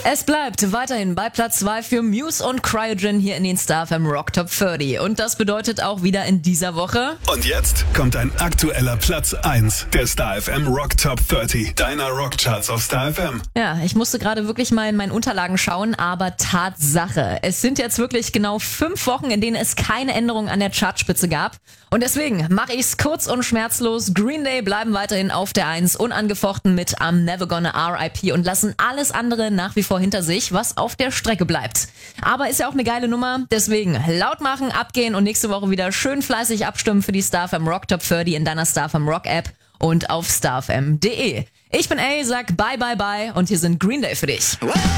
Es bleibt weiterhin bei Platz 2 für Muse und Cryogen hier in den Star FM Rock Top 30. Und das bedeutet auch wieder in dieser Woche... Und jetzt kommt ein aktueller Platz 1 der Star FM Rock Top 30, deiner Rockcharts auf Star FM. Ja, ich musste gerade wirklich mal in meinen Unterlagen schauen, aber Tatsache. Es sind jetzt wirklich genau 5 Wochen, in denen es keine Änderung an der Chartspitze gab. Und deswegen mache ich's kurz und schmerzlos. Green Day bleiben weiterhin auf der 1, unangefochten mit I'm Never Gonna R.I.P. und lassen alles andere nach wie vor hinter sich, was auf der Strecke bleibt. Aber ist ja auch eine geile Nummer, deswegen laut machen, abgehen und nächste Woche wieder schön fleißig abstimmen für die Star FM Rock Top 30 in deiner Star FM Rock App und auf starfm.de. Ich bin A, sag bye bye bye und hier sind Green Day für dich.